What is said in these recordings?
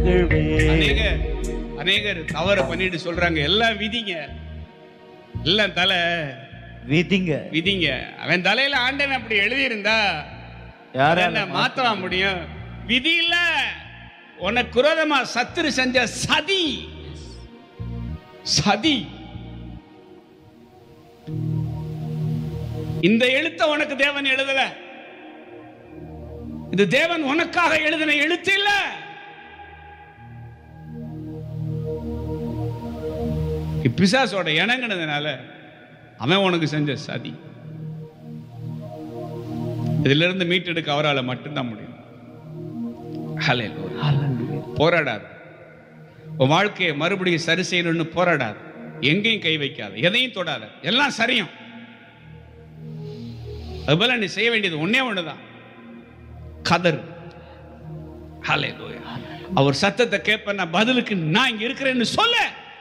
அநேகர் தவறு பண்ணிட்டு சொல்றாங்க, எல்லாம் விதிங்க, எல்லாம் தலை விதிங்க. விதிங்க. அவன் தலையில ஆண்டவன் அப்படி எழுதி இருந்தா யார மாத்தவா முடியும்? விதி இல்ல, உனக்கு குரோதமா சத்துரு செஞ்ச சதி. சதி. இந்த எழுத்த உனக்கு தேவன் எழுதல. இது தேவன் உனக்காக எழுதின எழுத்து இல்ல. பிசாசோட இணங்கினதுனால அவன் உனக்கு செஞ்ச சதி. இதுல இருந்து மீட்டெடுக்க அவரால் மட்டும்தான் முடியும். போராடாது. உன் வாழ்க்கையை மறுபடியும் சரி செய்யணும்னு போராடாது. எங்கேயும் கை வைக்காது, எதையும் தொடாத, எல்லாம் சரியும். அதுபோல நீ செய்ய வேண்டியது ஒன்னே ஒண்ணுதான், கதர். அவர் சத்தத்தை கேட்ப, நான் பதிலுக்கு நான் இங்க இருக்கிறேன்னு சொல்ல.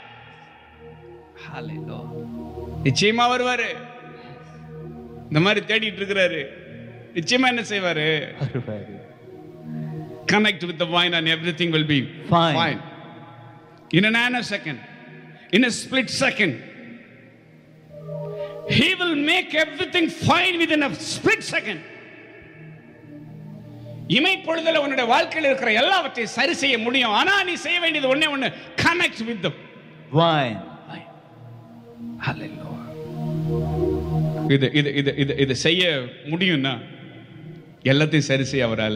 நிச்சயமா வருவாரு. இந்த மாதிரி தேடிட்டு இருக்கிறாரு, நிச்சயமா என்ன செய்வாரு? Connect with the vine and everything will be fine. In a nanosecond, in a split second, he will make everything fine within a split second. இமை பொழுதுல உன்னுடைய வாழ்க்கையில் இருக்கிற எல்லாவற்றையும் சரி செய்ய முடியும். ஆனா நீ செய்ய வேண்டியது ஒண்ணே ஒண்ணு, connect with the vine. Hallelujah. இது செய்ய முடியும்னா எல்லாத்தையும் சரி செய்ய அவரால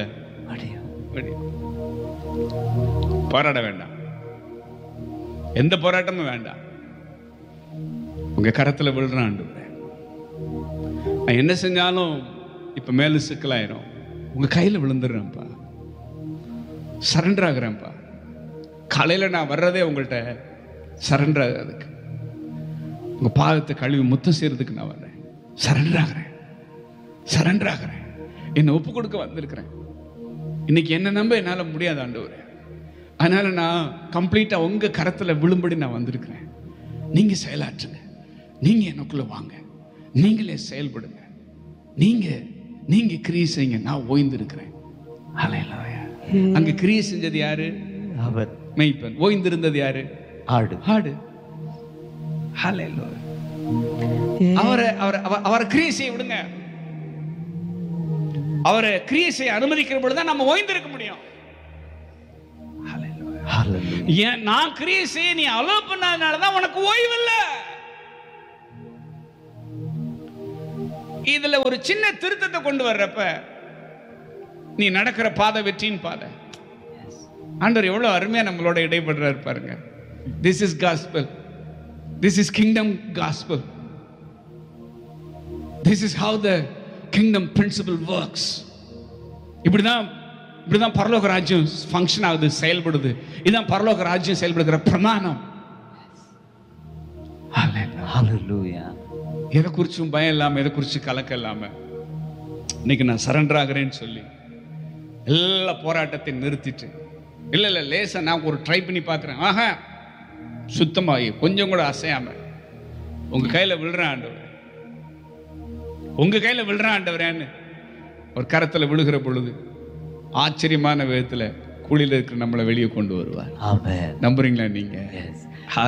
போராட வேண்டாம். எந்த போராட்டமும் வேண்டாம். உங்க கரத்துல விழுறான் ஆண்டவரே, நான் என்ன செஞ்சாலும் இப்ப மேல சிக்கலாயிரும், உங்க கையில விழுந்துடுறேன்ப்பா, சரண்டர் ஆகுறேன்ப்பா. காலையில நான் வர்றதே உங்கள்கிட்ட சரண்டர் ஆகுறதுக்கு, உங்க பாதத்தை கழுவி முத்தம் செய்யறதுக்கு நான் வர்றேன். சரண்டர் ஆகிறேன், சரண்டர் ஆகிறேன். என்னை ஒப்பு கொடுக்க வந்திருக்கிறேன். இன்னைக்கு என்ன நம்ப என்னால முடியாது ஆண்டவரே, அதனால நான் கம்ப்ளீட்டா உங்க கரத்துல விழும்படி நான் வந்திருக்கிறேன். நீங்க செயலாற்றுங்க, நீங்க எனக்குள்ள வாங்க, நீங்களே செயல்படுங்க, நீங்க கிரியை செய்யுங்க, நான் ஓய்ந்திருக்கிறேன். அங்க கிரியை செஞ்சது யாரு? அவர். மெய்ப்பன். ஓய்ந்திருந்தது யாரு? ஆடு. ஆடு. அவரை கிரியை செய்ய விடுங்க. அவரை கிரியை செய்ய அனுமதிக்கிற பொழுதுதான் நம்ம ஓய்ந்திருக்க முடியும். ஏன் நான் கிரியை செய்ய நீ அலோ பண்ணாதனாலதான் உனக்கு ஓய்வு இல்ல. இதுல ஒரு சின்ன திருத்தத்தை கொண்டு வர்றப்ப நீ நடக்கிற பாதை வெற்றியின் பாதை. ஆண்டவர் எவ்வளவு அருமையா நம்மளோட இடைப்படுறாரு பாருங்க. This is gospel. This is kingdom gospel. This is how the kingdom principle works. இப்படிதான் பரலோக ராஜ்யம் ஃபங்க்ஷன் ஆகுது, செயல்படுது. இதுதான் பரலோக ராஜ்யம் செயல்படுகிற பிரமாணம். ஹalleluya. எதை குறிச்சும் பயம் இல்லாம, எதை குறிச்சு கலக்கம் இல்லாம, இன்னைக்கு நான் சரண்டர் ஆகிறேன்னு சொல்லி எல்லா போராட்டத்தையும் நிறுத்திட்டு, இல்ல லேசா நான் ஒரு ட்ரை பண்ணி பார்க்கிறேன், ஆஹா சுத்தமாகி கொஞ்சம் கூட அசையாம உங்க கையில விழுறேன் ஆண்டவர், உங்க கையில விழுறேன் ஆண்டவரேன்னு ஒரு கரத்துல விழுகிற பொழுது ஆச்சரியமான விதத்துல குழியில இருக்கிற நம்மளை வெளியே கொண்டு வருவார். ஆமென். நம்புறீங்களா நீங்க?